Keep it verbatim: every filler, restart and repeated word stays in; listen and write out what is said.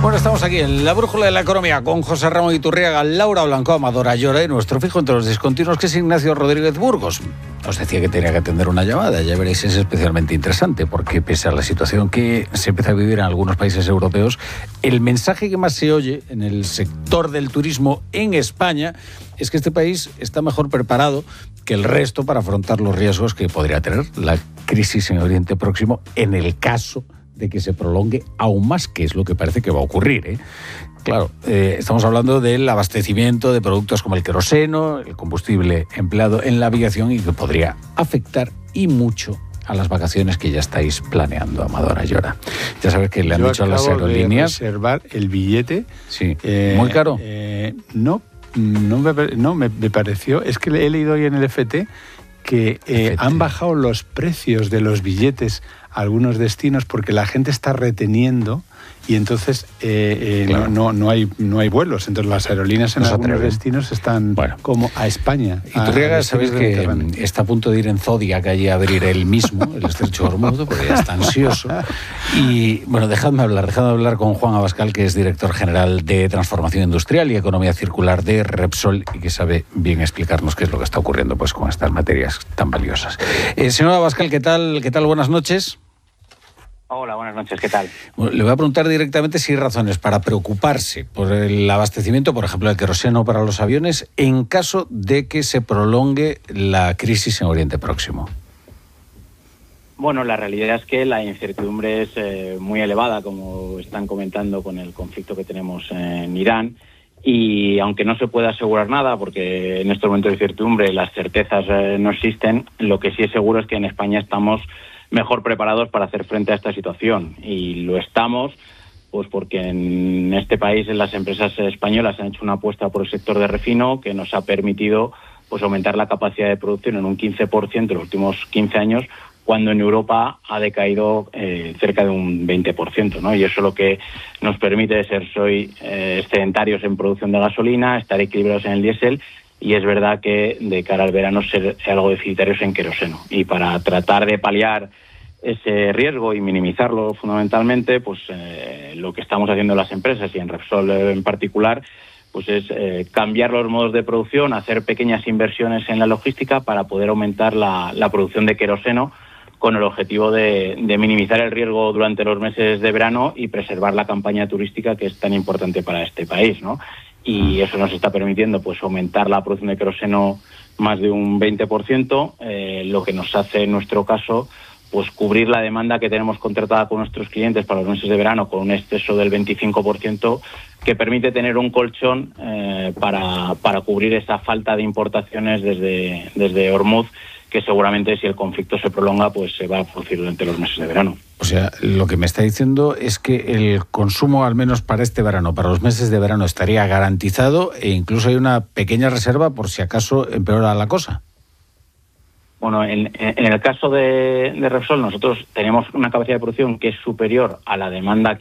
Bueno, estamos aquí en la brújula de la economía con José Ramón Iturriaga, Laura Blanco, Amador Ayora y nuestro fijo entre los discontinuos, que es Ignacio Rodríguez Burgos. Os decía que tenía que atender una llamada, ya veréis, es especialmente interesante porque pese a la situación que se empieza a vivir en algunos países europeos, el mensaje que más se oye en el sector del turismo en España es que este país está mejor preparado que el resto para afrontar los riesgos que podría tener la crisis en Oriente Próximo en el caso de que se prolongue aún más, que es lo que parece que va a ocurrir, ¿eh? Claro, eh, estamos hablando del abastecimiento de productos como el queroseno, el combustible empleado en la aviación, y que podría afectar y mucho a las vacaciones que ya estáis planeando, Amador Ayora. Ya sabes que le han Yo dicho a las acabo aerolíneas... de reservar el billete. Sí, eh, muy caro. Eh, no, no, me, no me, me pareció, es que he leído hoy en el F T que eh, F T. han bajado los precios de los billetes a algunos destinos porque la gente está reteniendo y entonces eh, eh, claro. no, no, no, hay, no hay vuelos. Entonces las aerolíneas en Nos algunos atreven. destinos están bueno. como a España. Y Iturriaga, sabéis que está a punto de ir en Zodiac allí a abrir él mismo el estrecho de Hormuz, porque ya está ansioso. Y bueno, dejadme hablar, dejadme hablar con Juan Abascal, que es director general de Transformación Industrial y Economía Circular de Repsol y que sabe bien explicarnos qué es lo que está ocurriendo pues con estas materias tan valiosas. Eh, señor Abascal, ¿qué tal? ¿Qué tal? Buenas noches. Hola, buenas noches, ¿qué tal? Bueno, le voy a preguntar directamente si hay razones para preocuparse por el abastecimiento, por ejemplo, del queroseno para los aviones, en caso de que se prolongue la crisis en Oriente Próximo. Bueno, la realidad es que la incertidumbre es eh, muy elevada, como están comentando con el conflicto que tenemos en Irán, y aunque no se puede asegurar nada, porque en estos momentos de incertidumbre las certezas eh, no existen, lo que sí es seguro es que en España estamos mejor preparados para hacer frente a esta situación. Y lo estamos pues porque en este país en las empresas españolas han hecho una apuesta por el sector de refino que nos ha permitido pues aumentar la capacidad de producción en un quince por ciento en los últimos quince años, cuando en Europa ha decaído eh, cerca de un veinte por ciento, ¿no? Y eso lo que nos permite ser hoy eh, excedentarios en producción de gasolina, estar equilibrados en el diésel, y es verdad que de cara al verano ser, ser algo deficitarios en queroseno. Y para tratar de paliar ese riesgo y minimizarlo fundamentalmente, pues eh, lo que estamos haciendo en las empresas y en Repsol en particular, pues es eh, cambiar los modos de producción, hacer pequeñas inversiones en la logística para poder aumentar la, la producción de queroseno, con el objetivo de, de minimizar el riesgo durante los meses de verano y preservar la campaña turística que es tan importante para este país, ¿no? Y eso nos está permitiendo pues aumentar la producción de queroseno más de un veinte por ciento, eh, lo que nos hace en nuestro caso pues cubrir la demanda que tenemos contratada con nuestros clientes para los meses de verano con un exceso del veinticinco por ciento, que permite tener un colchón eh, para, para cubrir esa falta de importaciones desde, desde Hormuz, que seguramente si el conflicto se prolonga pues se va a producir durante los meses de verano. O sea, lo que me está diciendo es que el consumo, al menos para este verano, para los meses de verano, estaría garantizado e incluso hay una pequeña reserva por si acaso empeora la cosa. Bueno, en, en el caso de, de Repsol nosotros tenemos una capacidad de producción que es superior a la demanda